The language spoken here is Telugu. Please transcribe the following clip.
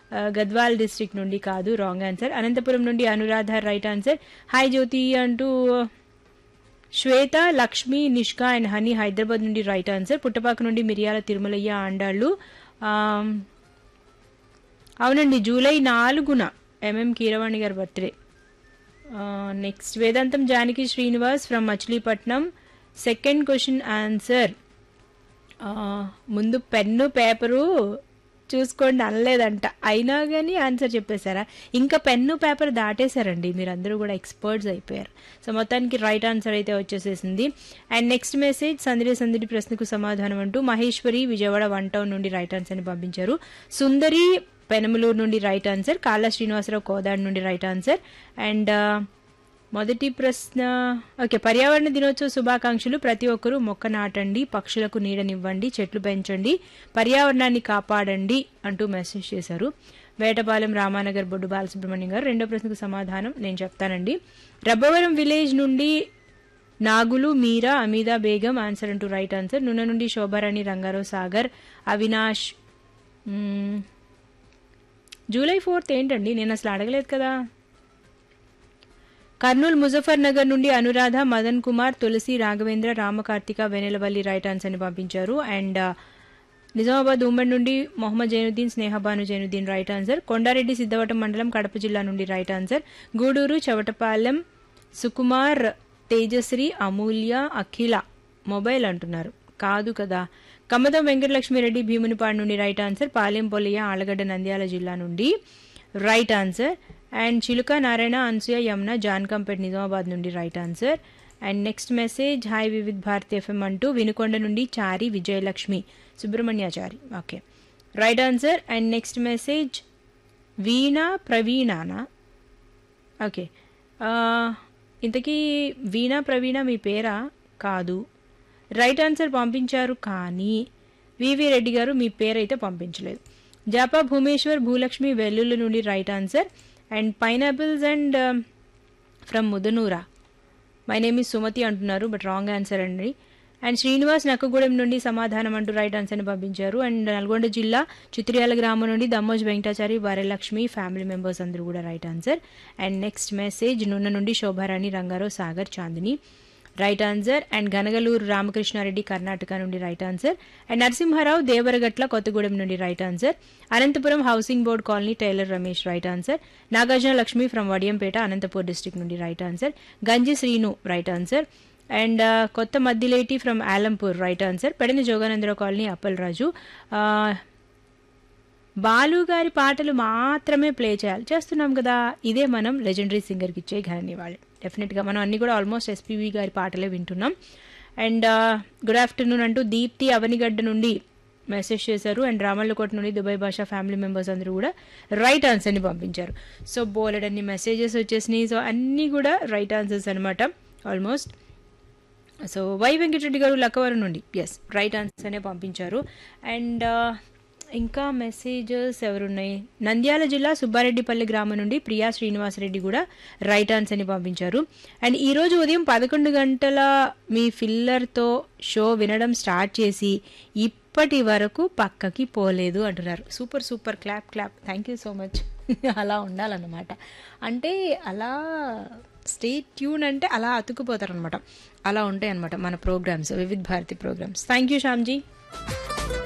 గద్వాల్ డిస్ట్రిక్ట్ నుండి కాదు, రాంగ్ ఆన్సర్. అనంతపురం నుండి అనురాధ రైట్ ఆన్సర్. హాయ్ జ్యోతి అంటూ శ్వేత, లక్ష్మి, నిష్కా అండ్ హనీ హైదరాబాద్ నుండి రైట్ ఆన్సర్. పుట్టపాక నుండి మిరియాల తిరుమలయ్య ఆండాళ్ళు. అవునండి, జూలై 4న ఎంఎం కీరవాణి గారి birthday. Next Vedantam Janaki Srinivas from Machilipatnam. Second question answer ముందు పెన్ను పేపరు చూసుకోండి అనలేదంట, అయినా కానీ ఆన్సర్ చెప్పేశారా? ఇంకా పెన్ను పేపర్ దాటేశారండి, మీరందరూ కూడా ఎక్స్పర్ట్స్ అయిపోయారు. సో మొత్తానికి రైట్ ఆన్సర్ అయితే వచ్చేసేసింది. అండ్ నెక్స్ట్ మెసేజ్ సందడి ప్రశ్నకు సమాధానం అంటూ మహేశ్వరి విజయవాడ 1 టౌన్ నుండి రైట్ ఆన్సర్ని పంపించారు. సుందరి పెనమలూరు నుండి రైట్ ఆన్సర్. కాళ్ళ శ్రీనివాసరావు కోదాడు నుండి రైట్ ఆన్సర్. అండ్ మొదటి ప్రశ్న ఓకే, పర్యావరణ దినోత్సవ శుభాకాంక్షలు. ప్రతి ఒక్కరూ మొక్క నాటండి, పక్షులకు నీడనివ్వండి, చెట్లు పెంచండి, పర్యావరణాన్ని కాపాడండి అంటూ మెసేజ్ చేశారు. వేటపాలెం రామానగర్ బొడ్డు బాలసుబ్రహ్మణ్యం గారు. రెండో ప్రశ్నకు సమాధానం నేను చెప్తానండి. రబ్బవరం విలేజ్ నుండి నాగులు మీరా అమీదా బేగం ఆన్సర్ అంటూ రైట్ ఆన్సర్. నున్న నుండి శోభారాణి రంగారావు సాగర్ అవినాష్. జూలై 4th ఏంటండి, నేను అసలు అడగలేదు కదా. కర్నూలు ముజఫర్ నగర్ నుండి అనురాధ, మదన్ కుమార్, తులసి, రాఘవేంద్ర, రామకార్తిక, వెనెలవల్లి రైట్ ఆన్సర్ ని పంపించారు. అండ్ నిజామాబాద్ ఉమ్మడి నుండి మొహమ్మద్ జైనుద్దీన్, స్నేహబాను జైనుద్దీన్ రైట్ ఆన్సర్. కొండారెడ్డి సిద్ధవటం మండలం కడప జిల్లా నుండి రైట్ ఆన్సర్. గూడూరు చవటపాలెం సుకుమార్, తేజశ్రీ, అమూల్య, అఖిల మొబైల్ అంటున్నారు, కాదు కదా. కమ్మదం వెంకటలక్ష్మిరెడ్డి భీమునిపాడు నుండి రైట్ ఆన్సర్. పాలెం పొలియ ఆలగడ్డ నంద్యాల జిల్లా నుండి రైట్ ఆన్సర్. అండ్ చిలుక నారాయణ, అనసూయ, యమున జాన్కంపేట్ నిజామాబాద్ నుండి right answer. And next message hi Vividh Bharati FM అంటూ వినుకొండ నుండి చారి Vijayalakshmi Subrahmanyachari, okay right answer. And next message veena ప్రవీణానా, okay ఇంతకీ వీణా ప్రవీణ మీ పేరా? కాదు, రైట్ ఆన్సర్ పంపించారు కానీ వివి రెడ్డి గారు మీ పేరైతే పంపించలేదు. జాపా భూమేశ్వర్, భూలక్ష్మి వెల్లుల్లి నుండి right answer. And pineapples and from ముదనూరా my name is Sumathi అంటున్నారు, బట్ రాంగ్ ఆన్సర్ అండి. అండ్ శ్రీనివాస్ నక్కగూడెం నుండి సమాధానం అంటూ రైట్ ఆన్సర్ని పంపించారు. అండ్ నల్గొండ జిల్లా చిత్రియాల గ్రామం నుండి దమ్మోజ్ వెంకటాచారి, వరలక్ష్మి ఫ్యామిలీ మెంబర్స్ అందరూ కూడా right answer. And next message నున్న నుండి Shobharani Rangarao Sagar Chandini right answer. And Ganagaluru Ramakrishna Reddy Karnataka నుండి right answer. And Narasimha Rao Devaragatla Kothagudem నుండి right answer. Anantapuram housing board colony tailor Ramesh right answer. Nagarjuna Lakshmi from Vadiyampeta Anantapur district నుండి రైట్ ఆన్సర్. గంజి శ్రీను రైట్ ఆన్సర్. అండ్ కొత్త Maddileti from Alampur right answer. పెడని Jogananda Rao colony Appalaraju. Balu గారి పాటలు మాత్రమే ప్లే చేస్తున్నాం కదా, ఇదే మనం లెజెండరీ సింగర్కి ఇచ్చే ఘననివాళి. డెఫినెట్గా మనం అన్ని కూడా ఆల్మోస్ట్ ఎస్పీవి గారి పాటలే వింటున్నాం. అండ్ గుడ్ ఆఫ్టర్నూన్ అంటూ దీప్తి అవనిగడ్డ నుండి మెసేజ్ చేశారు. అండ్ రామల్లకోట నుండి దుబాయ్ భాషా ఫ్యామిలీ మెంబర్స్ అందరూ కూడా రైట్ ఆన్సర్ని పంపించారు. సో బోలెడన్ని మెసేజెస్ వచ్చేసినాయి. సో అన్నీ కూడా రైట్ ఆన్సర్స్ అనమాట ఆల్మోస్ట్. సో వై వెంకటరెడ్డి గారు లక్కవరం నుండి ఎస్ రైట్ ఆన్సర్నే పంపించారు. అండ్ ఇంకా మెసేజెస్ ఎవరున్నాయి? నంద్యాల జిల్లా సుబ్బారెడ్డిపల్లి గ్రామం నుండి ప్రియా శ్రీనివాసరెడ్డి కూడా రైట్ ఆన్సర్ని పంపించారు. అండ్ ఈరోజు ఉదయం 11 గంటల మీ ఫిల్లర్తో షో వినడం స్టార్ట్ చేసి ఇప్పటి వరకు పక్కకి పోలేదు అంటున్నారు. Super super, clap clap, thank you so much. అలా ఉండాలన్నమాట, అంటే అలా స్టే ట్యూన్ అంటే అలా అతుక్కుపోతారనమాట, అలా ఉంటాయి అనమాట మన programmes, Vividh Bharati programmes. Thank you Shyamji.